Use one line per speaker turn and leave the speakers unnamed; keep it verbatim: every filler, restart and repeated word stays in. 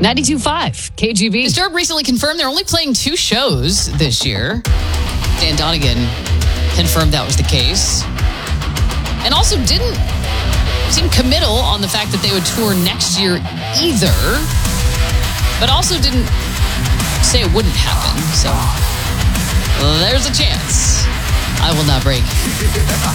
ninety-two point five K G B.
Disturbed recently confirmed they're only playing two shows this year. Dan Donegan confirmed that was the case. And also didn't seem committal on the fact that they would tour next year either. But also didn't say it wouldn't happen. So there's a chance. I will not break.